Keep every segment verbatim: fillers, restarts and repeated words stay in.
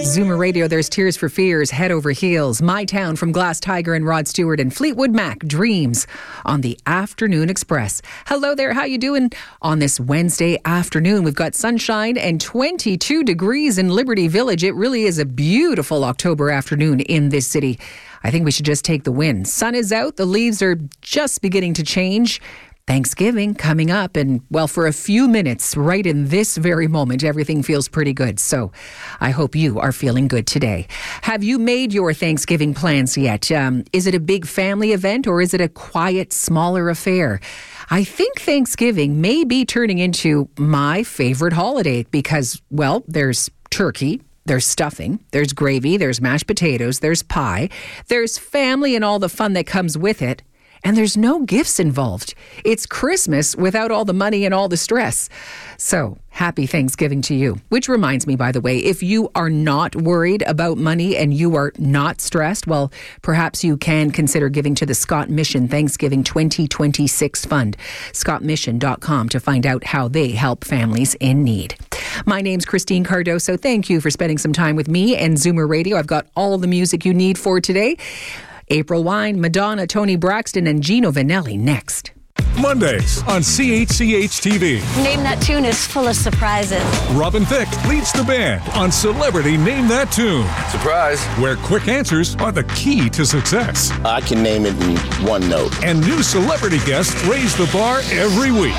Zoomer Radio, there's Tears for Fears, Head Over Heels, My Town from Glass Tiger and Rod Stewart, and Fleetwood Mac, Dreams on the Afternoon Express. Hello there, how you doing on this Wednesday afternoon? We've got sunshine and twenty-two degrees in Liberty Village. It really is a beautiful October afternoon in this city. I think we should just take the win. Sun is out, the leaves are just beginning to change. Thanksgiving coming up, and well, for a few minutes, right in this very moment, everything feels pretty good. So I hope you are feeling good today. Have you made your Thanksgiving plans yet? Um, is it a big family event or is it a quiet, smaller affair? I think Thanksgiving may be turning into my favorite holiday because, well, there's turkey. There's stuffing, there's gravy, there's mashed potatoes, there's pie, there's family and all the fun that comes with it. And there's no gifts involved. It's Christmas without all the money and all the stress. So, happy Thanksgiving to you. Which reminds me, by the way, if you are not worried about money and you are not stressed, well, perhaps you can consider giving to the Scott Mission Thanksgiving twenty twenty-six Fund. scott mission dot com to find out how they help families in need. My name's Christine Cardoso. Thank you for spending some time with me and Zoomer Radio. I've got all the music you need for today. April Wine, Madonna, Tony Braxton, and Gino Vanelli next. Mondays on C H C H T V. Name That Tune is full of surprises. Robin Thicke leads the band on Celebrity Name That Tune. Surprise. Where quick answers are the key to success. I can name it in one note. And new celebrity guests raise the bar every week.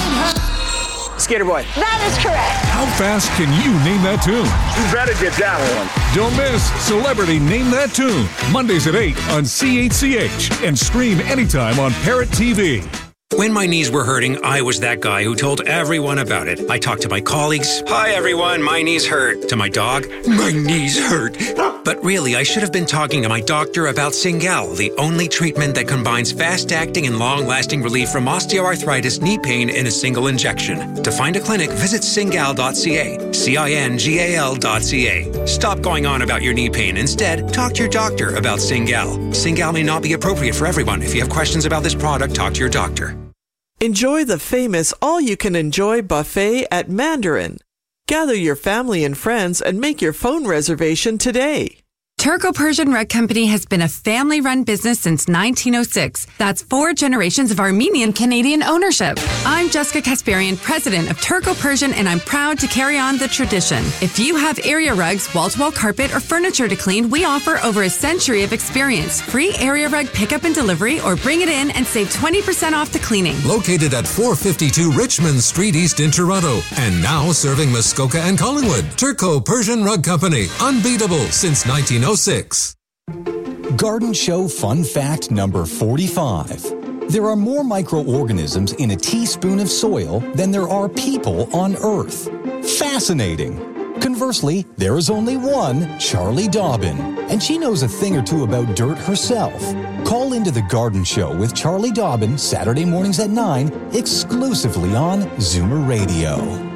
Skater Boy. That is correct. How fast can you name that tune? You better get that one. Don't miss Celebrity Name That Tune. Mondays at eight on C H C H and stream anytime on Parrot T V. When my knees were hurting, I was that guy who told everyone about it. I talked to my colleagues. Hi, everyone. My knees hurt. To my dog. My knees hurt. But really, I should have been talking to my doctor about Cingal, the only treatment that combines fast-acting and long-lasting relief from osteoarthritis knee pain in a single injection. To find a clinic, visit cingal dot c a. C I N G A L dot C A. Stop going on about your knee pain. Instead, talk to your doctor about Cingal. Cingal may not be appropriate for everyone. If you have questions about this product, talk to your doctor. Enjoy the famous all-you-can-enjoy buffet at Mandarin. Gather your family and friends and make your phone reservation today. Turco-Persian Rug Company has been a family-run business since nineteen oh six. That's four generations of Armenian-Canadian ownership. I'm Jessica Kasparian, president of Turco-Persian, and I'm proud to carry on the tradition. If you have area rugs, wall-to-wall carpet, or furniture to clean, we offer over a century of experience. Free area rug pickup and delivery, or bring it in and save twenty percent off the cleaning. Located at four fifty-two Richmond Street East in Toronto, and now serving Muskoka and Collingwood. Turco-Persian Rug Company, unbeatable since nineteen oh six. Garden Show Fun Fact number forty-five. There are more microorganisms in a teaspoon of soil than there are people on Earth. Fascinating. Conversely, there is only one Charlie Dobbin, and she knows a thing or two about dirt herself. Call into the Garden Show with Charlie Dobbin Saturday mornings at nine, exclusively on Zoomer Radio.